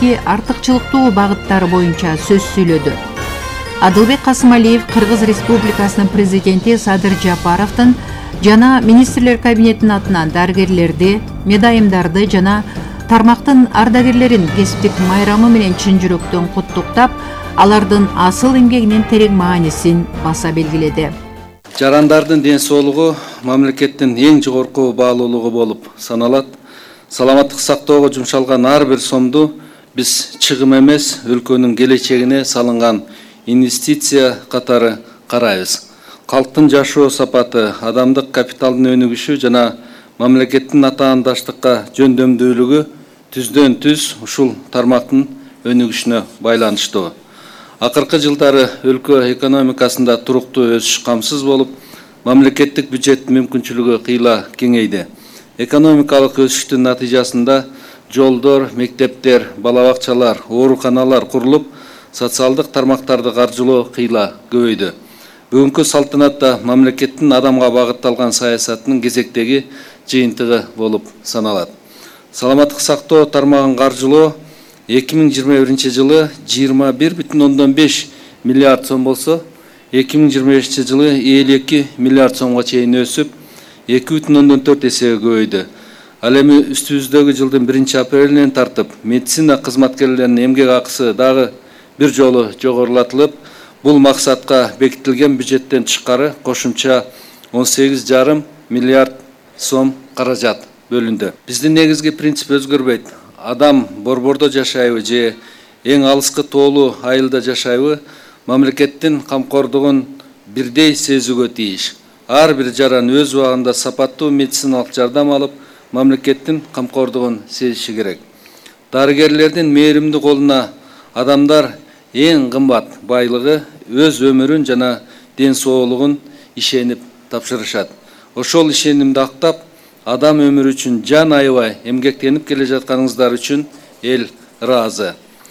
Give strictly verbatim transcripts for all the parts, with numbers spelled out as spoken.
элдердики артыкчылыктуу багыттары боюнча сөз сүйлөдү. Адылбек Касымалиев Кыргыз Республикасынын президенти Садыр Жапаровдун жана министрлер кабинетинин атынан дарыгерлерди, медайымдарды жана тармактын ардагерлерин кесиптик майрамы менен чын жүрөктөн куттуктап, алардын асыл эмгегинин терең маанисин баса белгиледи. Жарандардын ден соолугу мамлекеттин эң жогорку баалуулугу болуп саналат. Саламаттык сактоого жумшалган ар бир сомду биз чыгым эмес, өлкөнүн келечегине салынган инвестиция катары карайбыз. Калктын жашоо сапаты, адамдык капиталдын өнүгүшү жана мамлекеттин атаандаштыкка жөндөмдүүлүгү түздөн түз ушул тармактын өнүгүшүнө байланыштуу. Акыркы жылдары өлкө экономикасында туруктуу өсүш камсыз болуп, мамлекеттик бюджеттин мүмкүнчүлүгү кыйла кеңейди. Экономикалык өсүштүн натыйжасында жолдор, мектептер, балабакчалар, ооруканалар курулуп, социалдык тармактарды каржылоо кыйла көбөйдү. Бүгүнкү салтанатта мамлекеттин адамга багытталган саясатынын кезектеги жыйынтыгы болуп саналат. Саламаттык сактоо тармагын каржылоо эки миң жыйырма биринчи жылы жыйырма бир бүтүн ондон беш миллиард сом болсо, эки миң жыйырма бешинчи жылы элүү эки миллиард сомго чейин өсүп, эки бүтүн ондон төрт эсеге көбөйдү. Ал эми үстүбүздөгү жылдын биринчи апрелинен тартып, медицина кызматкерлеринин эмгек акысы дагы бир жолу жогорулатылып, бул максатка бекитилген бюджеттен тышкары кошумча он сегиз жарым миллиард сом каражат бөлүндү. Биздин негизги принцип өзгөрбөйт. Адам борбордо жашайбы же эң алыскы тоолуу айылда жашайбы, мамлекеттин камкордугун бирдей сезүүгө тийиш. Ар бир жаран өз убагында сапаттуу медициналык жардам алып, мамлекеттин камкордугун сезиши керек. Дарыгерлердин мээримдүү колуна адамдар эң кымбат байлыгы өз өмүрүн жана ден соолугун ишенип тапшырышат. Ошол ишенимди актап, адам өмүрү үчүн жан аябай эмгектенип келе жатканыңыздар үчүн эл ыраазы.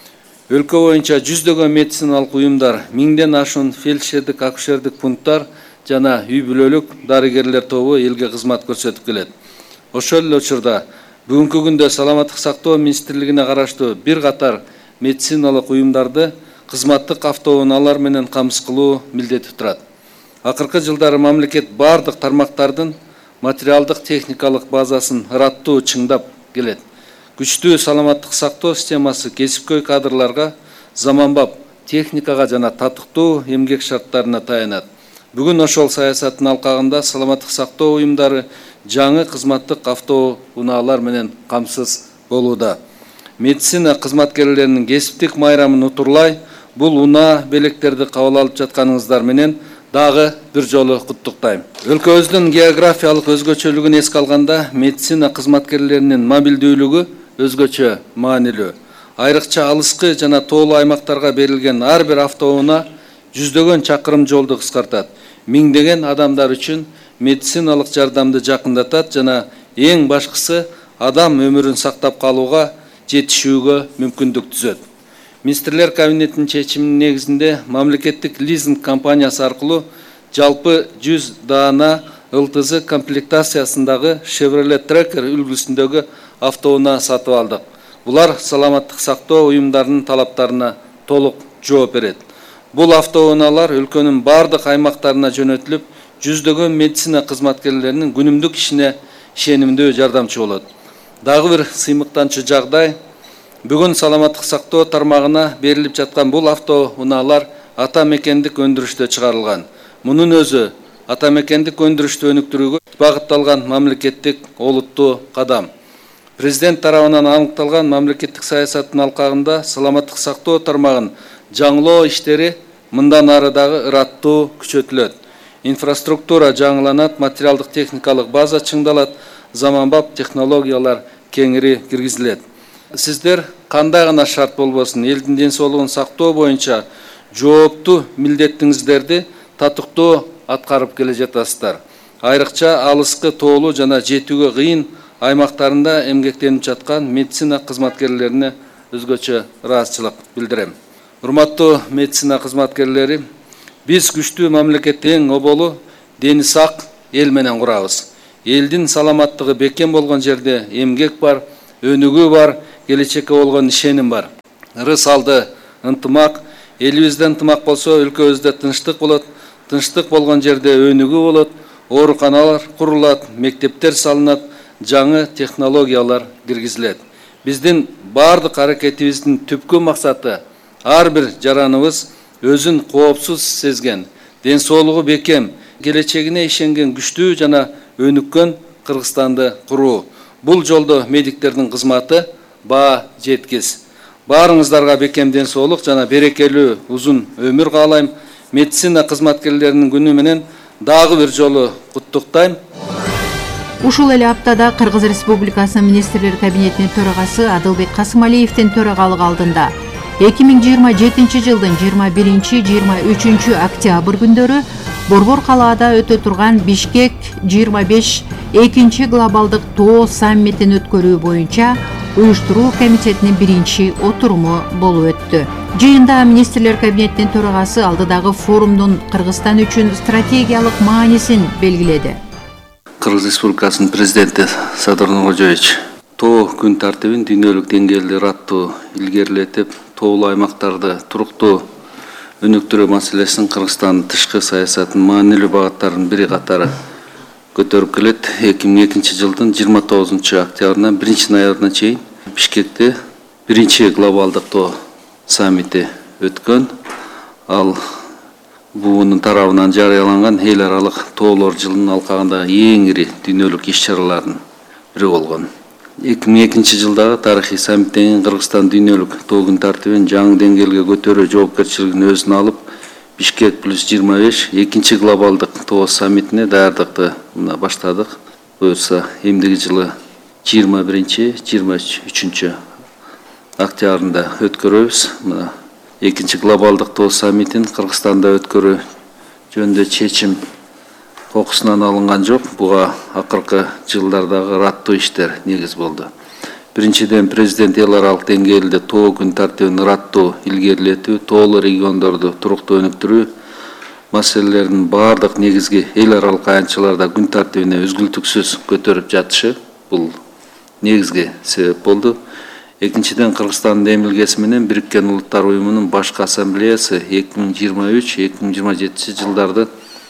Өлкө боюнча жүздөгөн медициналык уюмдар, миңден ашуун фельдшердик, акушердик пункттар жана үй бүлөлүк дарыгерлер тобу элге кызмат көрсөтүп келет. Ошол эле учурда бүгүнкү күндө Саламаттык сактоо министрлигине караштуу бир катар медициналык уюмдарды кызматтык автоунаалар менен камсыз кылуу милдети турат. Акыркы жылдары мамлекет бардык тармактардын материалдык техникалык базасын ыраттуу чыңдап келет. Күчтүү саламаттык сактоо системасы кесипкөй кадрларга заманбап техникага жана татыктуу эмгек шарттарына таянат. Бүгүн ошол саясаттын алкагында саламаттык сактоо уюмдары жаңы кызматтык автоунаалар менен камсыз болууда. Медицина кызматкерлеринин кесиптик майрамын утурлай, бул унаа белектерди кабыл алып жатканыңыздар менен дагы бир жолу куттуктайм. Өлкөбүздүн географиялык өзгөчөлүгүн эске алганда, медицина кызматкерлеринин мобилдүүлүгү өзгөчө маанилүү. Айрыкча алыскы жана тоолуу аймактарга берилген ар бир автоунаа жүздөгөн чакырым жолду кыскартат. Миңдеген адамдар үчүн медициналык жардамды жакындатат жана эң башкысы адам өмүрүн сактап калууга жетишүүгө мүмкүндүк түзөт. Министрлер кабинетинин чечиминин негизинде мамлекеттик лизинг компаниясы аркылуу жалпы жүз даана ЛТЗ комплектациясындагы Chevrolet Tracker үлгүсүндөгү автоунаа сатып алдык. Булар саламаттык сактоо уюмдарынын талаптарына толук жооп берет. Бул автоунаалар өлкөнүн бардык аймактарына жөнөтүлүп, жүздөгөн медицина кызматкерлеринин күнүмдүк ишине ишенимдүү жардамчы болот. Дагы бир сыймыктанчу жагдай, бүгүн саламаттык сактоо тармагына берилип жаткан бул автоунаалар ата мекендик өндүрүштө чыгарылган. Мунун өзү ата мекендик өндүрүштү өнүктүрүүгө багытталган мамлекеттик олуттуу кадам. Президент тарабынан аныкталган мамлекеттик саясаттын алкагында саламаттык сактоо тармагын жаңылоо иштери мындан ары дагы ыраттуу күчөтүлөт. Инфраструктура жаңыланат, материалдык техникалык база чыңдалат, заманбап технологиялар кеңири киргизилет. Сиздер кандай гана шарт болбосун, элдин ден соолугун сактоо боюнча жооптуу милдетиңиздерди татыктуу аткарып келе жатасыздар. Айрыкча алыскы тоолуу жана жетүүгө кыйын аймактарында эмгектенип жаткан медицина кызматкерлерине өзгөчө ыраазычылык билдирем. Урматтуу медицина кызматкерлери, биз күчтүү мамлекеттин эң оболу дени сак эл менен курабыз. Элдин саламаттыгы бекем болгон жерде эмгек бар, өнүгүү бар, келечекке болгон ишеним бар. ыры салды ынтымак, элибизде ынтымак болсо өлкөбүздө тынчтык болот, тынчтык болгон жерде өнүгүү болот, ооруканалар курулат, мектептер салынат, жаңы технологиялар киргизилет. Биздин бардык аракетибиздин түпкү максаты ар бир жараныбыз өзүн коопсуз сезген, ден соолугу бекем, келечегине ишенген күчтүү жана өнүккөн Кыргызстанды куруу. Бул жолдо медиктердин кызматы баа жеткиз. Баарыңыздарга бекем ден соолук жана берекелүү узун өмүр каалайм. Медицина кызматкерлеринин күнү менен дагы бир жолу куттуктайм. Ушул эле аптада Кыргыз Республикасынын министрлер кабинетинин төрагасы Адылбек Касымалиевдин төрагалык алдында эки миң жыйырма жетинчи жылдын жыйырма биринчи — жыйырма үчүнчү октябрь күндөрү Борбор калаада өтө турган Бишкек жыйырма беш экинчи глобалдык тоо саммитин өткөрүү боюнча уюштуруу комитетинин биринчи отуруму болуп өттү. Жыйында министрлер кабинетинин төрагасы алдыдагы форумдун Кыргызстан үчүн стратегиялык маанисин белгиледи. Кыргыз Республикасынын президенти Садыр Нуркожоевич тоо күн тартибин дүйнөлүк деңгээлде ыраттуу илгерилетип, тоолуу аймактарды туруктуу өнүктүрүү маселесин Кыргызстандын тышкы саясатынын маанилүү багыттарынын бири катары көтөрүп келет. эки миң экинчи жылдын жыйырма тогузунчу октябрынан биринчи ноябрына чейин Бишкекте биринчи глобалдык тоо саммити өткөн. Ал буунун тарабынан жарыяланган эл аралык тоолор жылынын алкагындагы эң ири дүйнөлүк иш-чаралардын бири болгон. эки миң экинчи жылдагы тарыхый саммиттен кийин Кыргызстан дүйнөлүк тоо күн тартибин жаңы деңгээлге көтөрүү жоопкерчилигин өзүнө алып, Бишкек плюс жыйырма беш экинчи глобалдык тоо саммитине даярдыкты мына баштадык. Буюрса эмдиги жылы жыйырма биринчи — жыйырма үчүнчү октябрында өткөрөбүз. Мына экинчи глобалдык тоо саммитин Кыргызстанда өткөрүү жөнүндө чечим окусунан алынган жок. Буга акыркы жылдардагы ыраттуу иштер негиз болду. Биринчиден, президент эл аралык деңгээлде тоо күн тартибин ыраттуу илгерилетүү, тоолуу региондорду туруктуу өнүктүрүү маселелеринин бардык негизги эл аралык аянтчаларда күн тартибине үзгүлтүксүз көтөрүп жатышы бул негизги себеп болду. Экинчиден, Кыргызстандын демилгеси менен Бириккен Улуттар Уюмунун башкы ассамблеясы эки миң жыйырма үч — эки миң жыйырма жетинчи жылдарды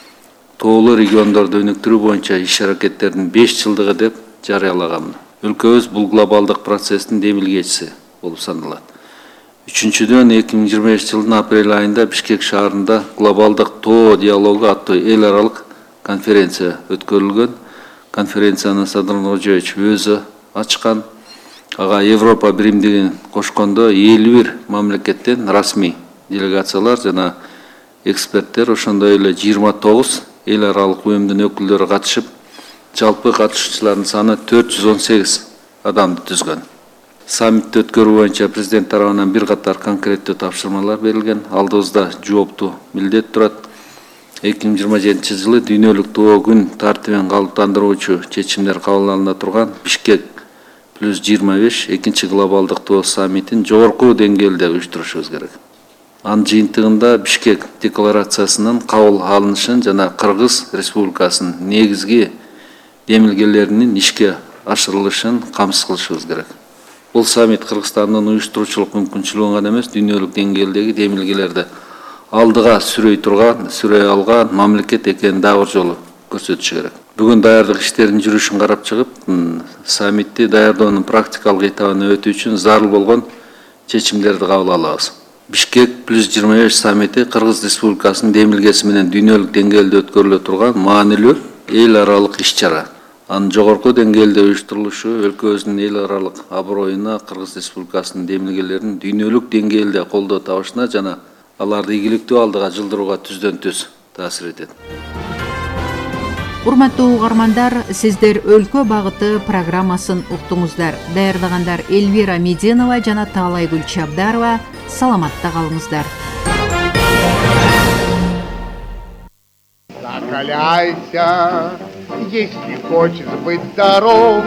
тоолуу региондорду өнүктүрүү боюнча иш-аракеттердин беш жылдыгы деп жарыялаган. Өлкөбүз бул глобалдык процесстин демилгечиси болуп саналат. Үчүнчүдөн, эки миң жыйырма беш жылдын апрель айында Бишкек шаарында глобалдык тоо диалогу аттуу эл аралык конференция өткөрүлгөн. Конференцияны Садыр Нуркожоевич өзү ачкан. Ага Европа биримдигин кошкондо элүү бир мамлекеттен расмий делегациялар жана эксперттер, ошондой эле жыйырма тогуз эл аралык уюмдун өкүлдөрү катышып, жалпы катышуучулардын саны төрт жүз он сегиз адамды түзгөн. Саммитти өткөрүү боюнча президент тарабынан бир катар конкреттүү тапшырмалар берилген. Алдыбызда жооптуу милдет турат. эки миң жыйырма жетинчи жылы дүйнөлүк тоо күн тартибин калыптандыруучу чечимдер кабыл алына турган Бишкек плюс жыйырма беш экинчи глобалдык тоо саммитин жогорку деңгээлде уюштурушубуз керек. Анын жыйынтыгында Бишкек декларациясынын кабыл алынышын жана Кыргыз Республикасынын негизги демилгелеринин ишке ашырылышын камсыз кылышыбыз керек. Бул саммит Кыргызстандын уюштуруучулук мүмкүнчүлүгүн гана эмес, дүйнөлүк деңгээлдеги демилгелерди алдыга сүрөй турган, сүрөй алган мамлекет экенин дагы бир жолу көрсөтүшү керек. Бүгүн даярдык иштеринин жүрүшүн карап чыгып, саммитти даярдоонун практикалык этабына өтүү үчүн зарыл болгон чечимдерди кабыл алабыз. Бишкек плюс жыйырма беш саммити Кыргыз Республикасынын демилгеси менен дүйнөлүк деңгээлде өткөрүлө турган маанилүү эл аралык иш-чара. Анын жогорку деңгээлде уюштурулушу өлкөбүздүн эл аралык аброюна, Кыргыз Республикасынын демилгелеринин дүйнөлүк деңгээлде колдоо табышына жана аларды ийгиликтүү алдыга жылдырууга түздөн түз таасир этет. Урматтуу угармандар, сиздер Өлкө багыты программасын уктуңуздар. Даярдагандар Эльвира Мединова жана Таалайгүл Чабдарова. Саламатта калыңыздар. Закаляйся, если хочешь быть здоров.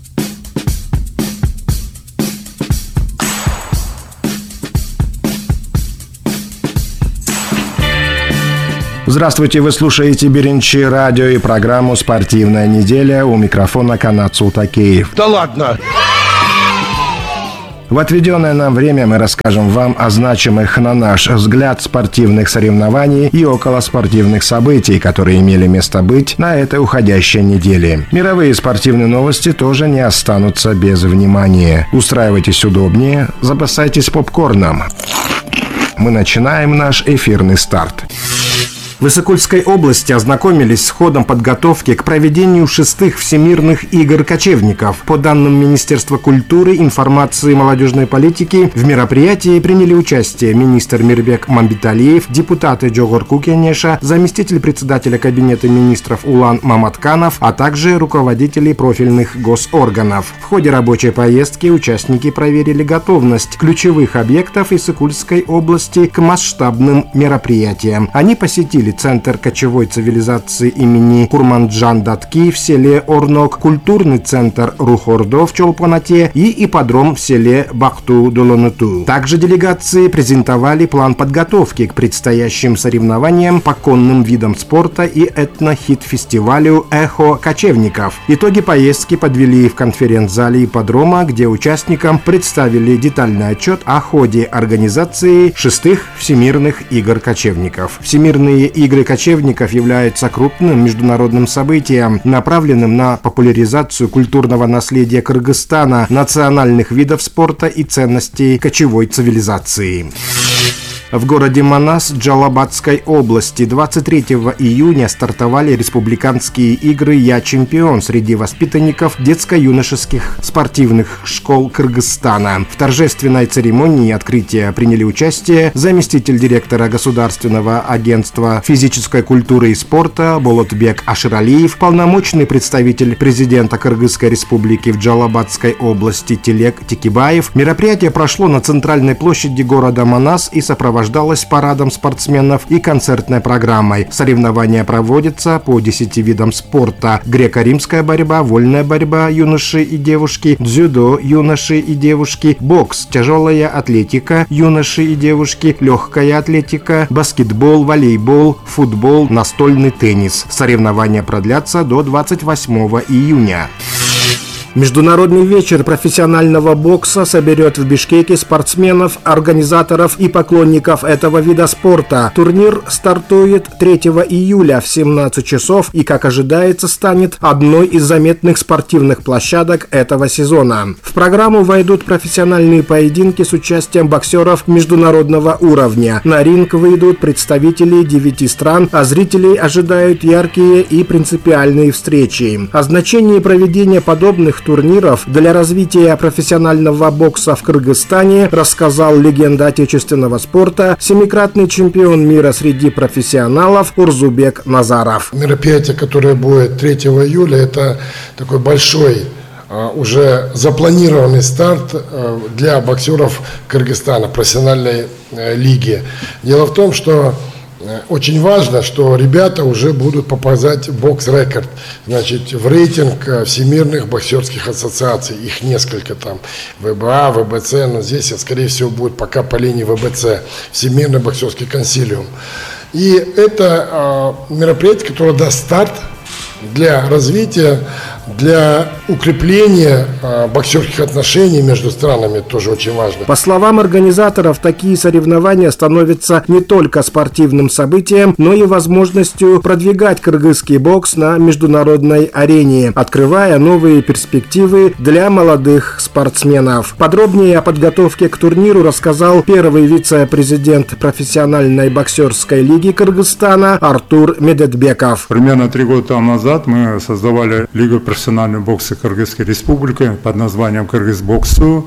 Здравствуйте, вы слушаете Беренчи радио и программу «Спортивная неделя». У микрофона Канат Султакеев. Да ладно! В отведенное нам время мы расскажем вам о значимых, на наш взгляд, спортивных соревнований и околоспортивных событий, которые имели место быть на этой уходящей неделе. Мировые спортивные новости тоже не останутся без внимания. Устраивайтесь удобнее, запасайтесь попкорном. Мы начинаем наш эфирный старт. В Иссык-Кульской области ознакомились с ходом подготовки к проведению шестых всемирных игр кочевников. По данным Министерства культуры, информации и молодежной политики, в мероприятии приняли участие министр Мирбек Мамбеталиев, депутаты Джогорку Кенеша, заместитель председателя Кабинета министров Улан Маматканов, а также руководители профильных госорганов. В ходе рабочей поездки участники проверили готовность ключевых объектов Иссык-Кульской области к масштабным мероприятиям. Они посетили Центр кочевой цивилизации имени Курманджан Датки в селе Орнок, культурный центр Рухордо в Чолпонате и ипподром в селе Бахту-Долонуту. Также делегации презентовали план подготовки к предстоящим соревнованиям по конным видам спорта и этнохит-фестивалю «Эхо кочевников». Итоги поездки подвели в конференц-зале ипподрома, где участникам представили детальный отчет о ходе организации шестых всемирных игр кочевников. Всемирные игры кочевников являются крупным международным событием, направленным на популяризацию культурного наследия Кыргызстана, национальных видов спорта и ценностей кочевой цивилизации. В городе Манас Джалабадской области двадцать третьего июня стартовали республиканские игры «Я чемпион» среди воспитанников детско-юношеских спортивных школ Кыргызстана. В торжественной церемонии открытия приняли участие заместитель директора Государственного агентства физической культуры и спорта Болотбек Аширалиев, полномочный представитель президента Кыргызской республики в Джалабадской области Телек Текибаев. Мероприятие прошло на центральной площади города Манас и сопровождалось парадом спортсменов и концертной программой. Соревнования проводятся по десяти видам спорта: греко-римская борьба, вольная борьба юноши и девушки, дзюдо юноши и девушки, бокс, тяжелая атлетика юноши и девушки, легкая атлетика, баскетбол, волейбол, футбол, настольный теннис. Соревнования продлятся до двадцать восьмого июня. Международный вечер профессионального бокса соберет в Бишкеке спортсменов, организаторов и поклонников этого вида спорта. Турнир стартует третьего июля в семнадцать часов и, как ожидается, станет одной из заметных спортивных площадок этого сезона. В программу войдут профессиональные поединки с участием боксеров международного уровня. На ринг выйдут представители девяти стран, а зрителей ожидают яркие и принципиальные встречи. О значении проведения подобных турниров для развития профессионального бокса в Кыргызстане рассказал легенда отечественного спорта, семикратный чемпион мира среди профессионалов Урзубек Назаров. Мероприятие, которое будет третьего июля, это такой большой, уже запланированный старт для боксеров Кыргызстана, профессиональной лиги. Дело в том, что очень важно, что ребята уже будут попадать в бокс-рекорд, значит, в рейтинг всемирных боксерских ассоциаций. Их несколько там, вэ бэ а, вэ бэ цэ, но здесь, скорее всего, будет пока по линии вэ бэ цэ, Всемирный боксерский консилиум. И это э, мероприятие, которое даст старт для развития, для укрепления э, боксерских отношений между странами, тоже очень важно. По словам организаторов, такие соревнования становятся не только спортивным событием, но и возможностью продвигать кыргызский бокс на международной арене, открывая новые перспективы для молодых спортсменов. Подробнее о подготовке к турниру рассказал первый вице-президент профессиональной боксерской лиги Кыргызстана Артур Медетбеков. Примерно три года тому назад мы создавали Лигу профессионального бокса Кыргызской республики под названием «Кыргызбоксу».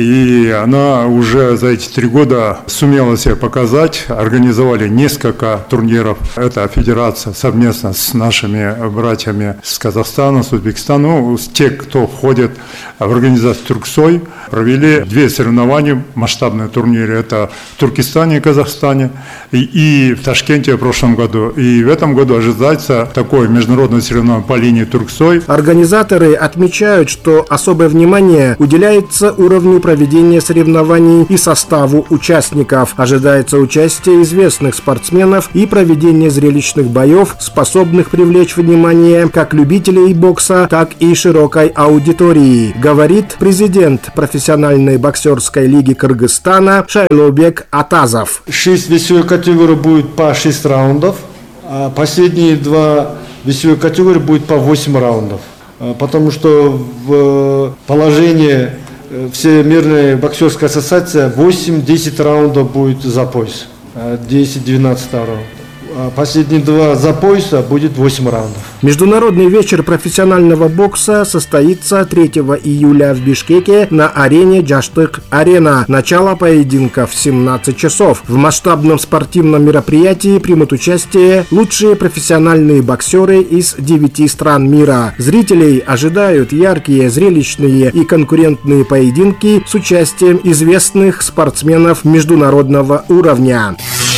И она уже за эти три года сумела себя показать. Организовали несколько турниров. Это федерация совместно с нашими братьями с Казахстана, с Узбекистана, ну, те, кто входит в организацию Турксой, провели две соревнования, масштабные турниры. Это в Туркестане и Казахстане, и, и в Ташкенте в прошлом году. И в этом году ожидается такое международное соревнование по линии Турксой. Организаторы отмечают, что особое внимание уделяется уровню проведения соревнований и составу участников. Ожидается участие известных спортсменов и проведение зрелищных боев, способных привлечь внимание как любителей бокса, так и широкой аудитории, говорит президент профессиональной боксерской лиги Кыргызстана Шайлообек Атазов. Шесть весовых категорий будет по шесть раундов, а последние два весовых категории будет по восемь раундов. Потому что в положении Всемирной боксерской ассоциации восемь-десять раундов будет за пояс, десять-двенадцать раундов. Последние два за пояса будет восемь раундов. Международный вечер профессионального бокса состоится третьего июля в Бишкеке на арене Джаштык-Арена. Начало поединка в семнадцать часов. В масштабном спортивном мероприятии примут участие лучшие профессиональные боксеры из девяти стран мира. Зрителей ожидают яркие, зрелищные и конкурентные поединки с участием известных спортсменов международного уровня.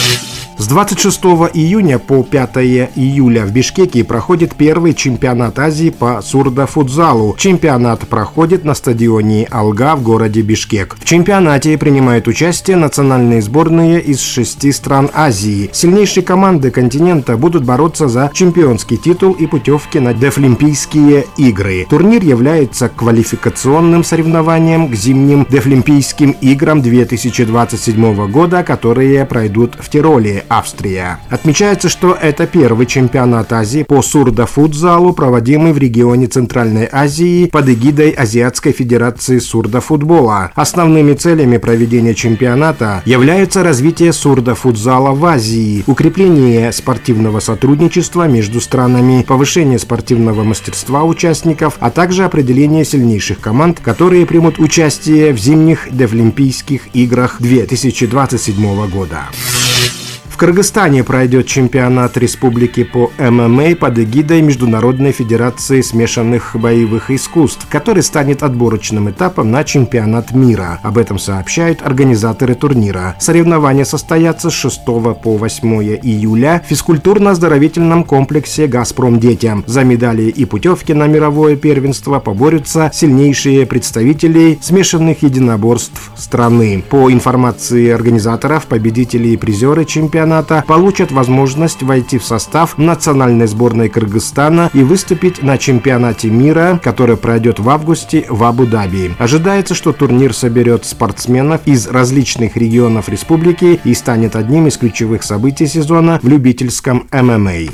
С двадцать шестого июня по пятое июля в Бишкеке проходит первый чемпионат Азии по сурдофутзалу. Чемпионат проходит на стадионе Алга в городе Бишкек. В чемпионате принимают участие национальные сборные из шести стран Азии. Сильнейшие команды континента будут бороться за чемпионский титул и путевки на Дефлимпийские игры. Турнир является квалификационным соревнованием к зимним Дефлимпийским играм две тысячи двадцать седьмого года, которые пройдут в Тироле, Австрия. Отмечается, что это первый чемпионат Азии по сурдофутзалу, проводимый в регионе Центральной Азии под эгидой Азиатской Федерации сурдофутбола. Основными целями проведения чемпионата являются развитие сурдофутзала в Азии, укрепление спортивного сотрудничества между странами, повышение спортивного мастерства участников, а также определение сильнейших команд, которые примут участие в зимних Дефлимпийских играх две тысячи двадцать седьмого года. В Кыргызстане пройдет чемпионат республики по эм эм а под эгидой Международной Федерации смешанных боевых искусств, который станет отборочным этапом на чемпионат мира. Об этом сообщают организаторы турнира. Соревнования состоятся с шестого по восьмое июля в физкультурно-оздоровительном комплексе «Газпром детям». За медали и путевки на мировое первенство поборются сильнейшие представители смешанных единоборств страны. По информации организаторов, победители и призеры чемпионата получат возможность войти в состав национальной сборной Кыргызстана и выступить на чемпионате мира, который пройдет в августе в Абу-Даби. Ожидается, что турнир соберет спортсменов из различных регионов республики и станет одним из ключевых событий сезона в любительском эм эм а.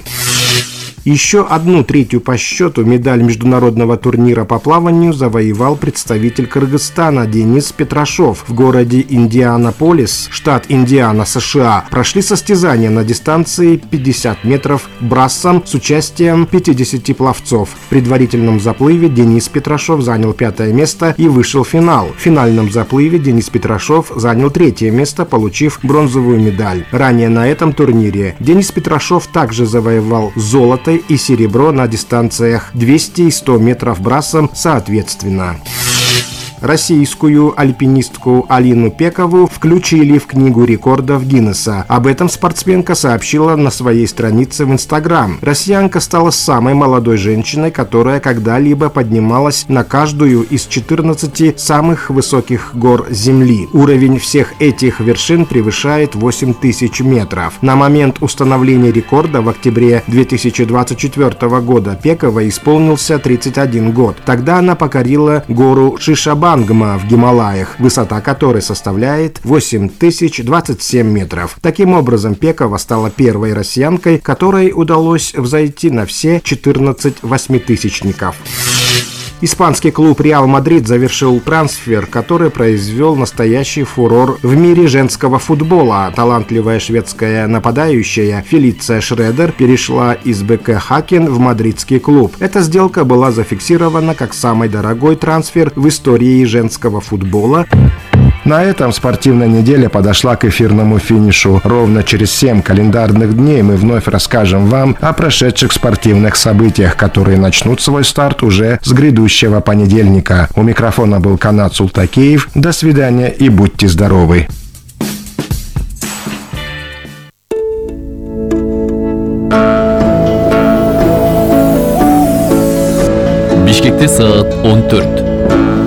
Еще одну третью по счету медаль международного турнира по плаванию завоевал представитель Кыргызстана Денис Петрашов. В городе Индианаполис, штат Индиана, США, прошли состязания на дистанции пятьдесят метров брассом с участием пятидесяти пловцов. В предварительном заплыве Денис Петрашов занял пятое место и вышел в финал. В финальном заплыве Денис Петрашов занял третье место, получив бронзовую медаль. Ранее на этом турнире Денис Петрашов также завоевал золото и серебро на дистанциях двести и сто метров брассом соответственно. Российскую альпинистку Алину Пекову включили в Книгу рекордов Гиннесса. Об этом спортсменка сообщила на своей странице в Инстаграм. Россиянка стала самой молодой женщиной, которая когда-либо поднималась на каждую из четырнадцати самых высоких гор Земли. Уровень всех этих вершин превышает восемь тысяч метров. На момент установления рекорда в октябре две тысячи двадцать четвёртого года Пекова исполнился тридцать один год. Тогда она покорила гору Шишабангма в Гималаях, высота которой составляет восемь тысяч двадцать семь метров. Таким образом, Пекова стала первой россиянкой, которой удалось взойти на все четырнадцать восьмитысячников. Испанский клуб «Реал Мадрид» завершил трансфер, который произвел настоящий фурор в мире женского футбола. Талантливая шведская нападающая Фелиция Шредер перешла из бэ ка Хакен в мадридский клуб. Эта сделка была зафиксирована как самый дорогой трансфер в истории женского футбола. На этом спортивная неделя подошла к эфирному финишу. Ровно через семь календарных дней мы вновь расскажем вам о прошедших спортивных событиях, которые начнут свой старт уже с грядущего понедельника. У микрофона был Канат Султакеев. До свидания и будьте здоровы. Бишкекте саат он төрт.